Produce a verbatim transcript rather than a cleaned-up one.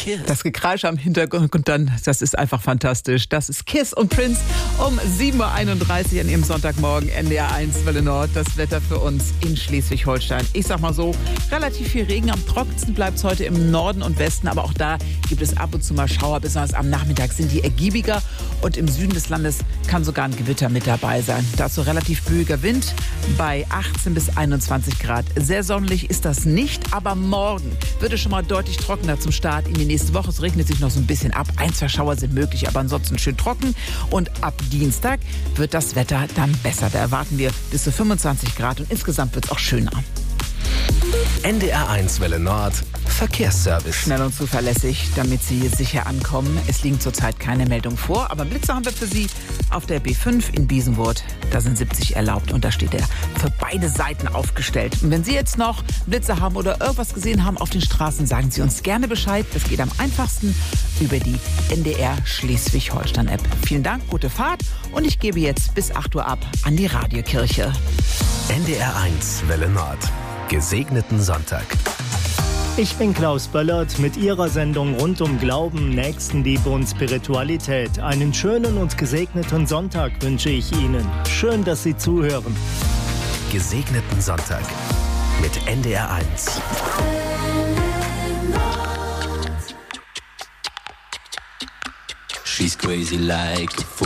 Kiss. Das Gekreisch am Hintergrund und dann, das ist einfach fantastisch. Das ist Kiss und Prince um sieben Uhr einunddreißig an ihrem Sonntagmorgen, N D R eins Welle Nord. Das Wetter für uns in Schleswig-Holstein. Ich sag mal so, relativ viel Regen. Am trockensten bleibt es heute im Norden und Westen, aber auch da gibt es ab und zu mal Schauer. Besonders am Nachmittag sind die ergiebiger und im Süden des Landes kann sogar ein Gewitter mit dabei sein. Dazu relativ böiger Wind bei achtzehn bis einundzwanzig Grad. Sehr sonnig ist das nicht, aber morgen wird es schon mal deutlich trockener zum Start in die nächste Woche. Es regnet sich noch so ein bisschen ab. Ein, zwei Schauer sind möglich, aber ansonsten schön trocken. Und ab Dienstag wird das Wetter dann besser. Da erwarten wir bis zu fünfundzwanzig Grad und insgesamt wird es auch schöner. N D R eins Welle Nord Verkehrsservice. Schnell und zuverlässig, damit Sie sicher ankommen. Es liegen zurzeit keine Meldungen vor, aber Blitzer haben wir für Sie auf der B fünf in Biesenwurth. Da sind siebzig erlaubt und da steht er für beide Seiten aufgestellt. Und wenn Sie jetzt noch Blitzer haben oder irgendwas gesehen haben auf den Straßen, sagen Sie uns gerne Bescheid. Das geht am einfachsten über die N D R Schleswig-Holstein-App. Vielen Dank, gute Fahrt und ich gebe jetzt bis acht Uhr ab an die Radiokirche. N D R eins Welle Nord. Gesegneten Sonntag. Ich bin Klaus Böllert mit Ihrer Sendung rund um Glauben, Nächstenliebe und Spiritualität. Einen schönen und gesegneten Sonntag wünsche ich Ihnen. Schön, dass Sie zuhören. Gesegneten Sonntag mit N D R eins. She's crazy like